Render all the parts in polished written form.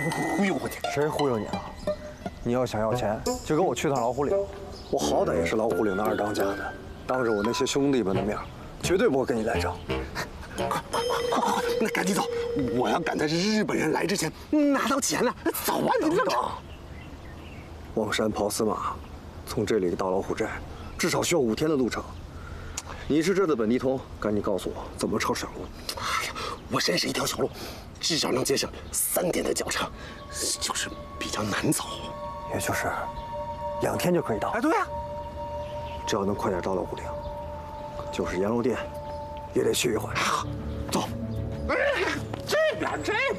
忽悠我你？ 谁忽悠你了？你要想要钱，就跟我去趟老虎岭。我好歹也是老虎岭的二当家的，当着我那些兄弟们的面，绝对不会跟你赖账。 快，那赶紧走！我要赶在日本人来之前拿到钱了。走啊，你这个！ 望山跑死马，从这里到老虎寨，至少需要5天的路程。你是这的本地通，赶紧告诉我怎么抄小路。 哎呀，我认识一条小路，至少能节省3天的脚程，就是比较难走。 也就是2天就可以到。 哎，对呀， 只要能快点到老虎岭，就是阎罗殿，也得去一回。 好，走。这边。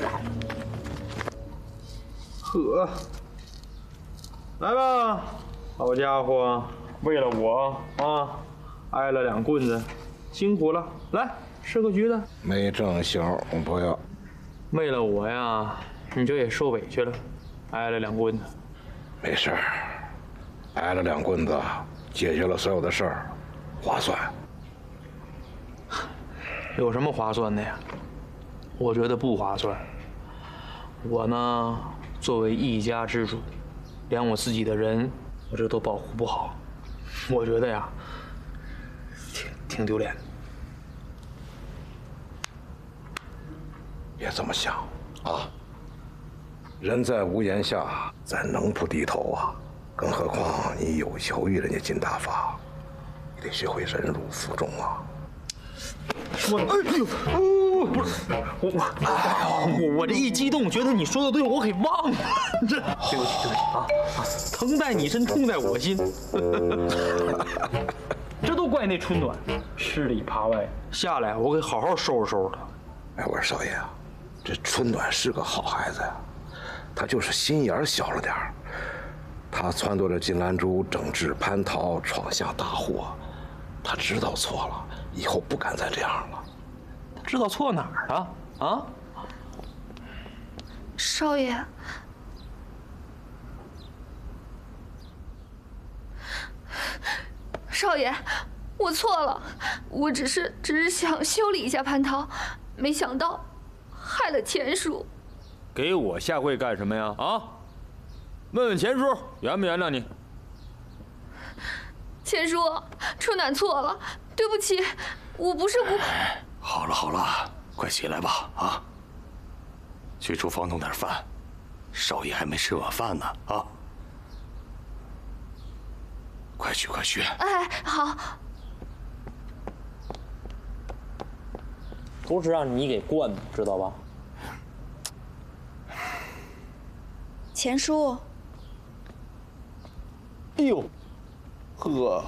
呵，来吧，好家伙，为了我啊，挨了2棍子，辛苦了。来，吃个橘子。 没正形，我不要。 为了我呀，你这也受委屈了，挨了2棍子。 没事儿，挨了2棍子，解决了所有的事儿，划算。 有什么划算的呀？我觉得不划算。我呢，作为一家之主，连我自己的人，我这都保护不好。我觉得呀，挺丢脸的。 别这么想啊！人在屋檐下，咱能不低头啊？更何况你有求于人家金大发，你得学会忍辱负重啊！ 说，哎呦，不是我这一激动，觉得你说的对，我给忘了。这对不起啊！疼在你身，痛在我心。这都怪那春暖，吃里扒外。下来，我给好好收拾收拾他。 哎，我说少爷啊，这春暖是个好孩子呀，他就是心眼小了点儿。他撺掇着金兰珠整治蟠桃，闯下大祸。他知道错了，以后不敢再这样了。 知道错哪儿了啊？ 少爷，少爷，我错了，我只是想修理一下蟠桃，没想到害了钱叔。 给我下跪干什么呀？啊？问问钱叔原不原谅你？ 钱叔，春暖错了，对不起，我不是故。 好了，快起来吧啊！去厨房弄点饭，少爷还没吃晚饭呢啊！快去！ 哎，好。 都是让你给惯的，知道吧？ 钱叔。 哎呦，呵。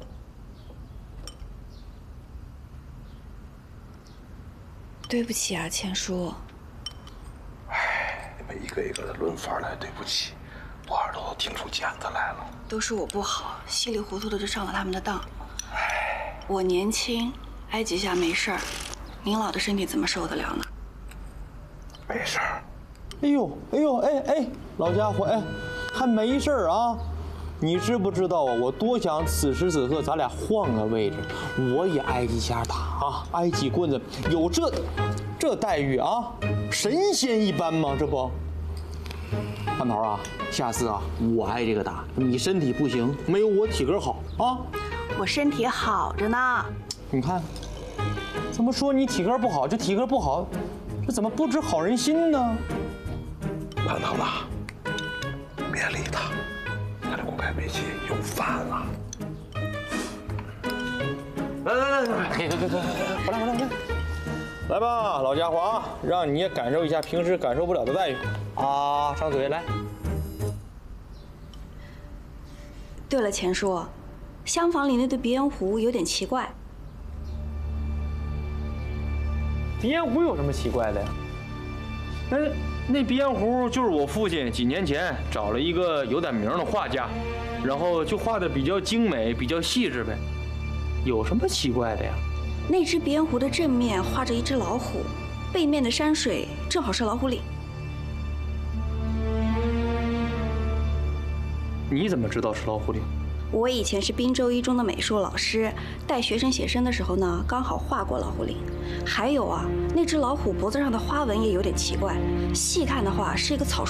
对不起啊，钱叔。 哎，你们一个一个的轮番来对不起，我耳朵都听出茧子来了。 都是我不好，稀里糊涂的就上了他们的当。我年轻，挨几下没事儿，您老的身体怎么受得了呢？ 没事儿。 哎呦，哎，老家伙，哎，还没事儿啊？你知不知道啊？我多想此时此刻咱俩换个位置，我也挨几下打啊，挨几棍子，有这待遇啊，神仙一般吗？这不，蟠桃啊，下次啊，我挨这个打，你身体不行，没有我体格好啊。 我身体好着呢。 你看，怎么说你体格不好？这体格不好，这怎么不知好人心呢？ 蟠桃子，别理他。他这骨牌背气有饭了。 来，回来，来吧，老家伙啊，让你也感受一下平时感受不了的待遇啊！张嘴来。 对了，钱叔，厢房里那对鼻烟壶有点奇怪。 鼻烟壶有什么奇怪的呀？那鼻烟壶就是我父亲几年前找了一个有点名的画家，然后就画的比较精美，比较细致呗。有什么奇怪的呀？ 那只鼻烟壶的正面画着一只老虎，背面的山水正好是老虎岭。 你怎么知道是老虎岭？ 我以前是滨州一中的美术老师，带学生写生的时候呢，刚好画过老虎岭。还有啊，那只老虎脖子上的花纹也有点奇怪，细看的话是一个草树。